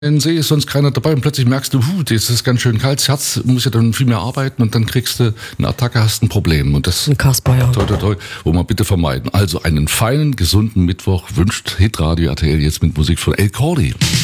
See ist sonst keiner dabei und plötzlich merkst du, das ist ganz schön kalt, das Herz muss ja dann viel mehr arbeiten und dann kriegst du eine Attacke, hast ein Problem. Und das ein Kasper, ja. Toi, wo man bitte vermeiden. Also einen feinen, gesunden Mittwoch wünscht Hitradio RTL jetzt mit Musik von El Cordi.